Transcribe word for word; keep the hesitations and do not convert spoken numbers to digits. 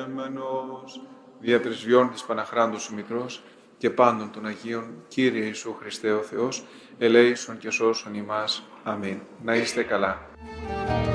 ευλογημένος, δια πρεσβειών της Παναχράντου σου Μικρός και πάντων των Αγίων, Κύριε Ιησού Χριστέ ο Θεός, ελέησον και σώσον ημάς. Αμήν. Να είστε καλά.